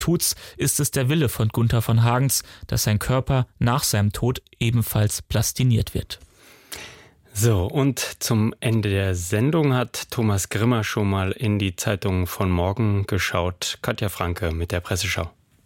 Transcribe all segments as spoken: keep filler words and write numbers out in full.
tut's, ist es der Wille von Gunther von Hagens, dass sein Körper nach seinem Tod ebenfalls plastiniert wird. So, und zum Ende der Sendung hat Thomas Grimmer schon mal in die Zeitungen von morgen geschaut. Katja Franke mit der Presseschau.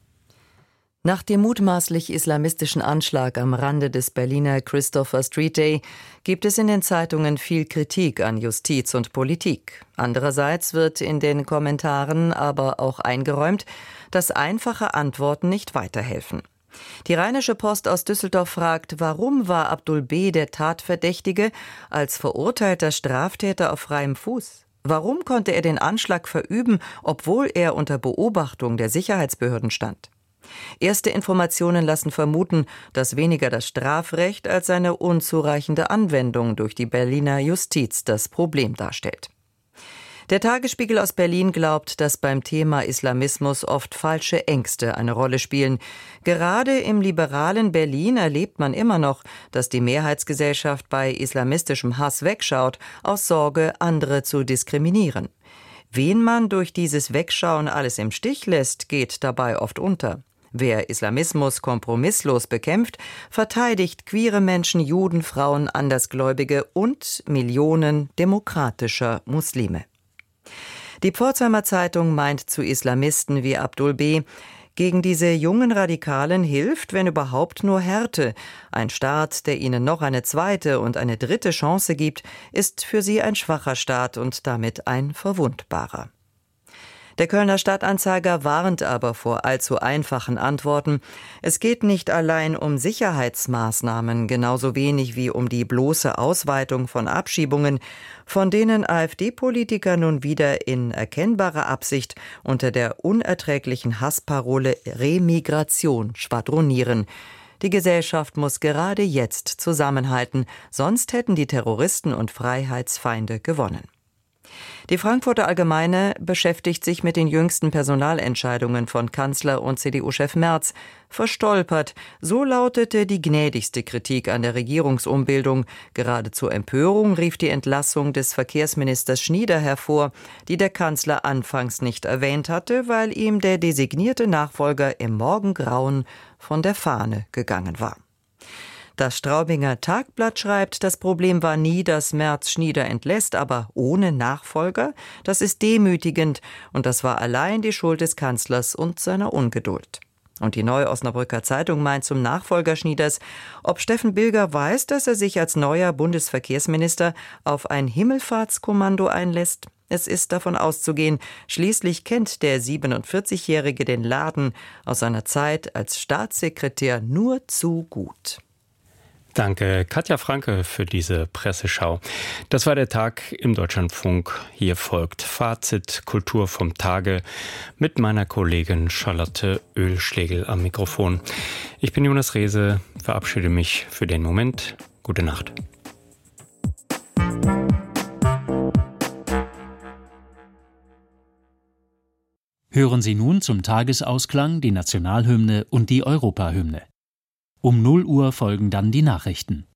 Nach dem mutmaßlich islamistischen Anschlag am Rande des Berliner Christopher Street Day gibt es in den Zeitungen viel Kritik an Justiz und Politik. Andererseits wird in den Kommentaren aber auch eingeräumt, dass einfache Antworten nicht weiterhelfen. Die Rheinische Post aus Düsseldorf fragt, warum war Abdul B. der Tatverdächtige als verurteilter Straftäter auf freiem Fuß? Warum konnte er den Anschlag verüben, obwohl er unter Beobachtung der Sicherheitsbehörden stand? Erste Informationen lassen vermuten, dass weniger das Strafrecht als seine unzureichende Anwendung durch die Berliner Justiz das Problem darstellt. Der Tagesspiegel aus Berlin glaubt, dass beim Thema Islamismus oft falsche Ängste eine Rolle spielen. Gerade im liberalen Berlin erlebt man immer noch, dass die Mehrheitsgesellschaft bei islamistischem Hass wegschaut, aus Sorge, andere zu diskriminieren. Wen man durch dieses Wegschauen alles im Stich lässt, geht dabei oft unter. Wer Islamismus kompromisslos bekämpft, verteidigt queere Menschen, Juden, Frauen, Andersgläubige und Millionen demokratischer Muslime. Die Pforzheimer Zeitung meint zu Islamisten wie Abdul B., gegen diese jungen Radikalen hilft, wenn überhaupt, nur Härte. Ein Staat, der ihnen noch eine zweite und eine dritte Chance gibt, ist für sie ein schwacher Staat und damit ein verwundbarer. Der Kölner Stadtanzeiger warnt aber vor allzu einfachen Antworten. Es geht nicht allein um Sicherheitsmaßnahmen, genauso wenig wie um die bloße Ausweitung von Abschiebungen, von denen AfD-Politiker nun wieder in erkennbarer Absicht unter der unerträglichen Hassparole Remigration schwadronieren. Die Gesellschaft muss gerade jetzt zusammenhalten, sonst hätten die Terroristen und Freiheitsfeinde gewonnen. Die Frankfurter Allgemeine beschäftigt sich mit den jüngsten Personalentscheidungen von Kanzler und C D U-Chef Merz. Verstolpert, so lautete die gnädigste Kritik an der Regierungsumbildung. Gerade zur Empörung rief die Entlassung des Verkehrsministers Schnieder hervor, die der Kanzler anfangs nicht erwähnt hatte, weil ihm der designierte Nachfolger im Morgengrauen von der Fahne gegangen war. Das Straubinger Tagblatt schreibt, das Problem war nie, dass Merz Schnieder entlässt, aber ohne Nachfolger, das ist demütigend und das war allein die Schuld des Kanzlers und seiner Ungeduld. Und die Neue Osnabrücker Zeitung meint zum Nachfolger Schnieders, ob Steffen Bilger weiß, dass er sich als neuer Bundesverkehrsminister auf ein Himmelfahrtskommando einlässt. Es ist davon auszugehen, schließlich kennt der siebenundvierzigjährige den Laden aus seiner Zeit als Staatssekretär nur zu gut. Danke, Katja Franke, für diese Presseschau. Das war der Tag im Deutschlandfunk. Hier folgt Fazit Kultur vom Tage mit meiner Kollegin Charlotte Oehlschlegel am Mikrofon. Ich bin Jonas Rehse, verabschiede mich für den Moment. Gute Nacht. Hören Sie nun zum Tagesausklang die Nationalhymne und die Europahymne. Um null Uhr folgen dann die Nachrichten.